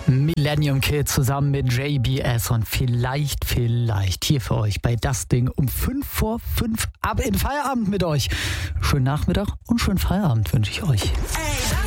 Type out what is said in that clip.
Millennium Kid zusammen mit JBS und vielleicht hier für euch bei Das Ding um 5 vor 5 ab in Feierabend mit euch. Schönen Nachmittag und schönen Feierabend wünsche ich euch.